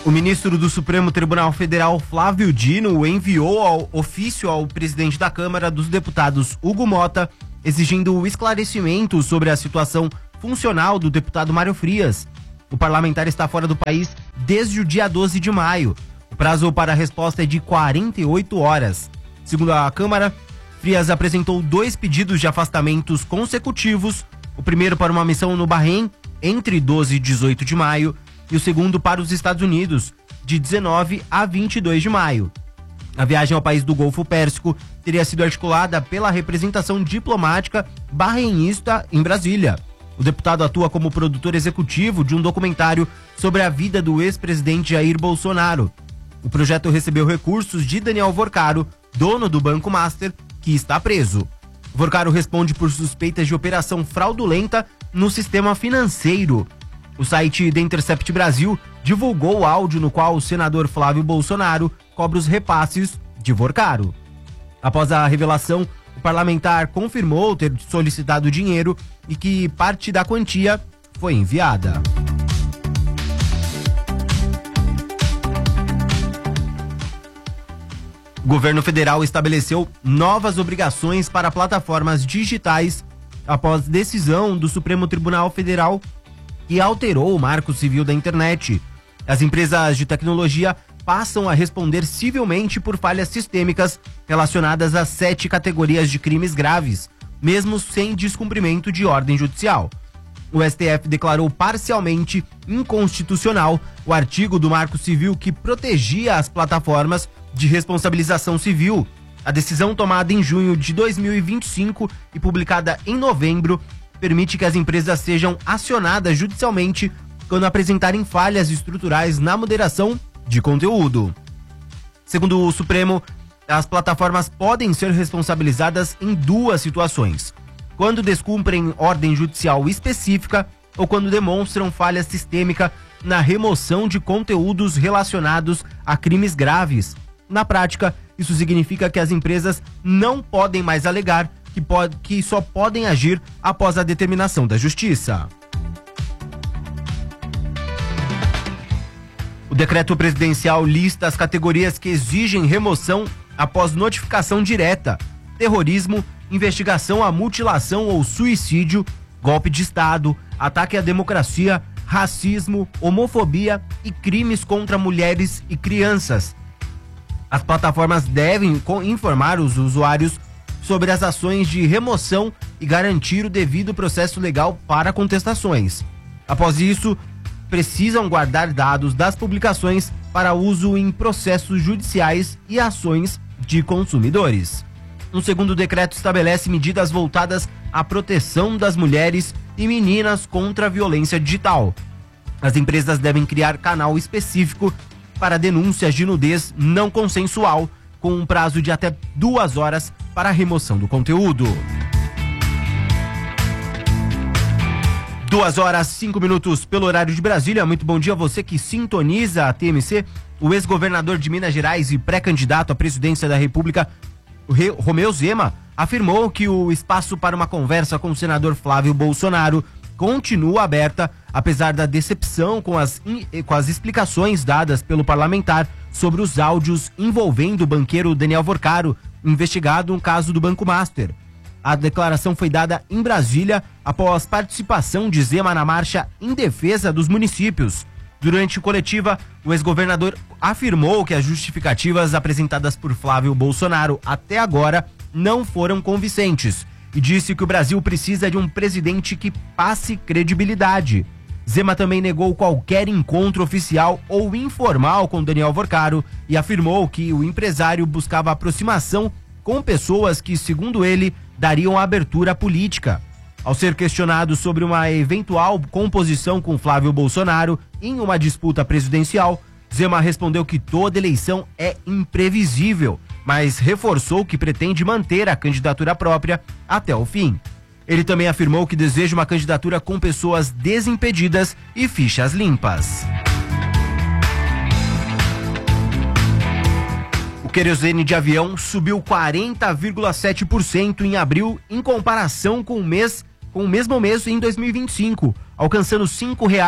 O ministro do Supremo Tribunal Federal, Flávio Dino, enviou ofício ao presidente da Câmara dos Deputados, Hugo Mota, exigindo o esclarecimento sobre a situação funcional do deputado Mário Frias. O parlamentar está fora do país desde o dia 12 de maio. O prazo para a resposta é de 48 horas. Segundo a Câmara, Frias apresentou 2 pedidos de afastamentos consecutivos, o primeiro para uma missão no Bahrein, entre 12 e 18 de maio, e o segundo para os Estados Unidos, de 19 a 22 de maio. A viagem ao país do Golfo Pérsico teria sido articulada pela representação diplomática bahreinista em Brasília. O deputado atua como produtor executivo de um documentário sobre a vida do ex-presidente Jair Bolsonaro. O projeto recebeu recursos de Daniel Vorcaro, dono do Banco Master, que está preso. Vorcaro responde por suspeitas de operação fraudulenta no sistema financeiro. O site The Intercept Brasil divulgou o áudio no qual o senador Flávio Bolsonaro cobra os repasses de Vorcaro. Após a revelação, o parlamentar confirmou ter solicitado dinheiro e que parte da quantia foi enviada. O governo federal estabeleceu novas obrigações para plataformas digitais após decisão do Supremo Tribunal Federal que alterou o Marco Civil da Internet. As empresas de tecnologia passam a responder civilmente por falhas sistêmicas relacionadas a 7 categorias de crimes graves, mesmo sem descumprimento de ordem judicial. O STF declarou parcialmente inconstitucional o artigo do Marco Civil que protegia as plataformas de responsabilização civil. A decisão, tomada em junho de 2025 e publicada em novembro, permite que as empresas sejam acionadas judicialmente quando apresentarem falhas estruturais na moderação de conteúdo. Segundo o Supremo, as plataformas podem ser responsabilizadas em 2 situações: quando descumprem ordem judicial específica ou quando demonstram falha sistêmica na remoção de conteúdos relacionados a crimes graves. Na prática, isso significa que as empresas não podem mais alegar que só podem agir após a determinação da Justiça. O decreto presidencial lista as categorias que exigem remoção após notificação direta: terrorismo, investigação à mutilação ou suicídio, golpe de Estado, ataque à democracia, racismo, homofobia e crimes contra mulheres e crianças. As plataformas devem informar os usuários sobre as ações de remoção e garantir o devido processo legal para contestações. Após isso, precisam guardar dados das publicações para uso em processos judiciais e ações de consumidores. Um segundo decreto estabelece medidas voltadas à proteção das mulheres e meninas contra a violência digital. As empresas devem criar canal específico para denúncias de nudez não consensual, com um prazo de até 2 horas para a remoção do conteúdo. 2h05 pelo horário de Brasília. Muito bom dia a você que sintoniza a TMC. O ex-governador de Minas Gerais e pré-candidato à presidência da República, Romeu Zema, afirmou que o espaço para uma conversa com o senador Flávio Bolsonaro continua aberta, apesar da decepção com as explicações dadas pelo parlamentar sobre os áudios envolvendo o banqueiro Daniel Vorcaro, investigado no caso do Banco Master. A declaração foi dada em Brasília após participação de Zema na marcha em defesa dos municípios. Durante coletiva, o ex-governador afirmou que as justificativas apresentadas por Flávio Bolsonaro até agora não foram convincentes e disse que o Brasil precisa de um presidente que passe credibilidade. Zema também negou qualquer encontro oficial ou informal com Daniel Vorcaro e afirmou que o empresário buscava aproximação com pessoas que, segundo ele, dariam abertura política. Ao ser questionado sobre uma eventual composição com Flávio Bolsonaro em uma disputa presidencial, Zema respondeu que toda eleição é imprevisível, mas reforçou que pretende manter a candidatura própria até o fim. Ele também afirmou que deseja uma candidatura com pessoas desimpedidas e fichas limpas. O querosene de avião subiu 40,7% em abril em comparação com o mesmo mês em 2025. alcançando R$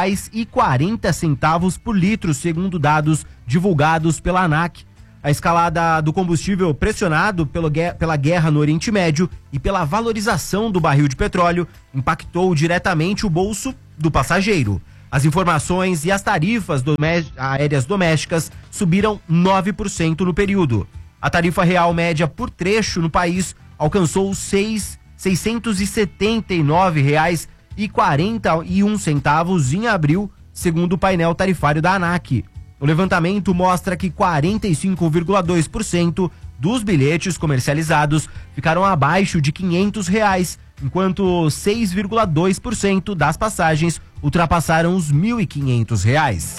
5,40 por litro, segundo dados divulgados pela ANAC. A escalada do combustível pressionado pela guerra no Oriente Médio e pela valorização do barril de petróleo impactou diretamente o bolso do passageiro. As informações e as tarifas aéreas domésticas subiram 9% no período. A tarifa real média por trecho no país alcançou R$ 679,41 em abril, segundo o painel tarifário da ANAC. O levantamento mostra que 45,2% dos bilhetes comercializados ficaram abaixo de R$ 500, enquanto 6,2% das passagens ultrapassaram os R$ 1.500.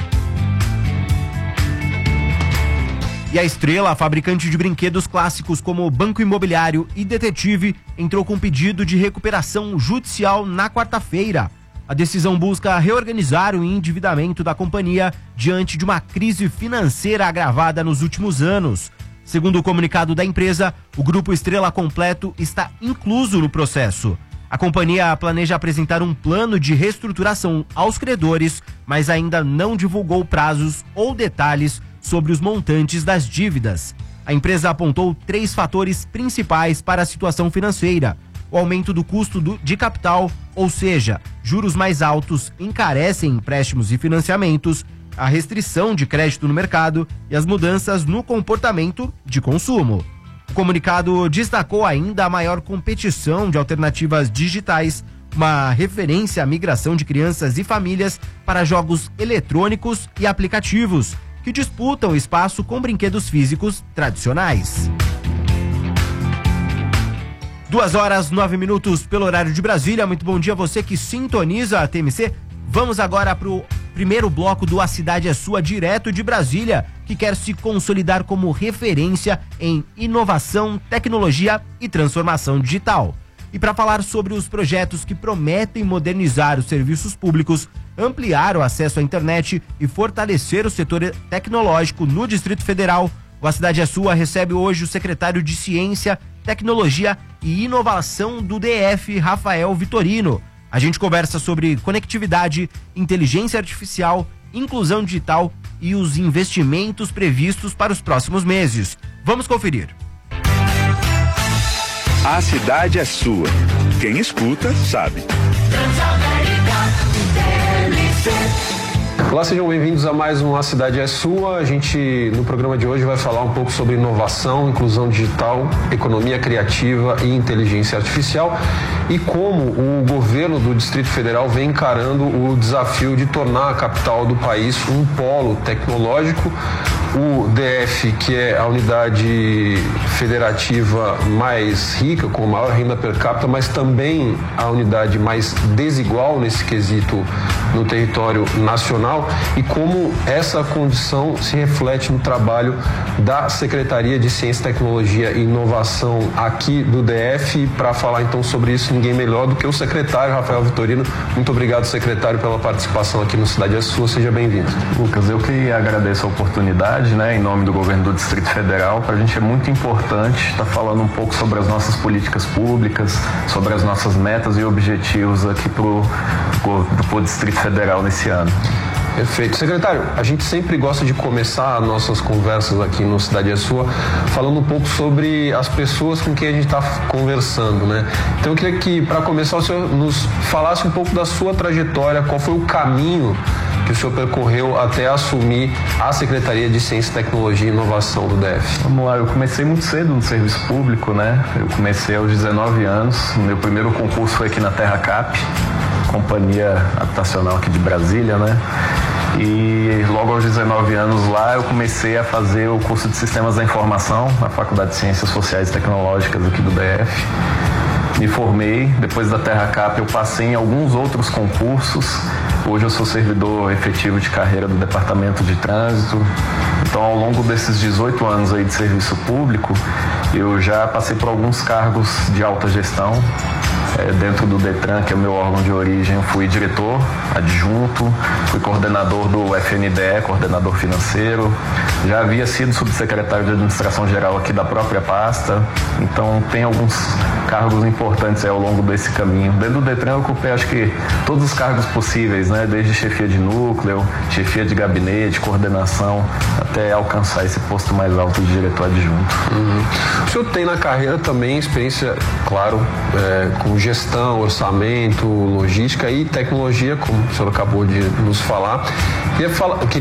E a Estrela, fabricante de brinquedos clássicos como Banco Imobiliário e Detetive, entrou com pedido de recuperação judicial na quarta-feira. A decisão busca reorganizar o endividamento da companhia diante de uma crise financeira agravada nos últimos anos. Segundo o comunicado da empresa, o Grupo Estrela Completo está incluso no processo. A companhia planeja apresentar um plano de reestruturação aos credores, mas ainda não divulgou prazos ou detalhes sobre os montantes das dívidas. A empresa apontou 3 fatores principais para a situação financeira: o aumento do custo de capital, ou seja, juros mais altos encarecem empréstimos e financiamentos, a restrição de crédito no mercado e as mudanças no comportamento de consumo. O comunicado destacou ainda a maior competição de alternativas digitais, uma referência à migração de crianças e famílias para jogos eletrônicos e aplicativos, que disputam espaço com brinquedos físicos tradicionais. 2h09 pelo horário de Brasília. Muito bom dia a você que sintoniza a TMC. Vamos agora para o primeiro bloco do A Cidade é Sua, direto de Brasília, que quer se consolidar como referência em inovação, tecnologia e transformação digital. E para falar sobre os projetos que prometem modernizar os serviços públicos, ampliar o acesso à internet e fortalecer o setor tecnológico no Distrito Federal, o A Cidade é Sua recebe hoje o secretário de Ciência, Tecnologia e Inovação do DF, Rafael Vitorino. A gente conversa sobre conectividade, inteligência artificial, inclusão digital e os investimentos previstos para os próximos meses. Vamos conferir. A cidade é sua. Quem escuta, sabe. Olá, sejam bem-vindos a mais um A Cidade é Sua. A gente, no programa de hoje, vai falar um pouco sobre inovação, inclusão digital, economia criativa e inteligência artificial e como o governo do Distrito Federal vem encarando o desafio de tornar a capital do país um polo tecnológico. O DF, que é a unidade federativa mais rica, com maior renda per capita, mas também a unidade mais desigual nesse quesito no território nacional, e como essa condição se reflete no trabalho da Secretaria de Ciência, Tecnologia e Inovação aqui do DF. Para falar então sobre isso, ninguém melhor do que o secretário Rafael Vitorino. Muito obrigado, secretário, pela participação aqui no Cidade é Sua. Seja bem-vindo. Lucas, eu que agradeço a oportunidade, em nome do governo do Distrito Federal. Para a gente é muito importante estar falando um pouco sobre as nossas políticas públicas, sobre as nossas metas e objetivos aqui para o Distrito Federal nesse ano. Perfeito. Secretário, a gente sempre gosta de começar nossas conversas aqui no Cidade é Sua falando um pouco sobre as pessoas com quem a gente está conversando, né? Então eu queria que, para começar, o senhor nos falasse um pouco da sua trajetória, qual foi o caminho que o senhor percorreu até assumir a Secretaria de Ciência, Tecnologia e Inovação do DF. Vamos lá, eu comecei muito cedo no serviço público, Eu comecei aos 19 anos, meu primeiro concurso foi aqui na Terra Cap, companhia habitacional aqui de Brasília, E logo aos 19 anos lá eu comecei a fazer o curso de Sistemas da Informação na Faculdade de Ciências Sociais e Tecnológicas aqui do DF. Me formei, depois da Terra Cap eu passei em alguns outros concursos. Hoje eu sou servidor efetivo de carreira do Departamento de Trânsito. Então, ao longo desses 18 anos aí de serviço público, eu já passei por alguns cargos de alta gestão. dentro do Detran, que é o meu órgão de origem, eu fui diretor adjunto, fui coordenador do FNDE, coordenador financeiro, já havia sido subsecretário de administração geral aqui da própria pasta, então tem alguns cargos importantes ao longo desse caminho. Dentro do Detran eu ocupei, acho que, todos os cargos possíveis, né? Desde chefia de núcleo, chefia de gabinete, coordenação, até alcançar esse posto mais alto de diretor adjunto. O senhor tem na carreira também experiência, claro, com gestão, orçamento, logística e tecnologia, como o senhor acabou de nos falar.